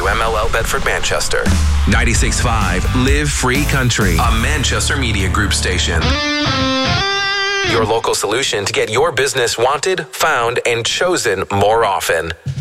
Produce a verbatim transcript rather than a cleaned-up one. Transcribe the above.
W M L L Bedford Manchester. ninety-six point five Live Free Country, A Manchester Media Group station. Your local solution to get your business wanted, found, and chosen more often.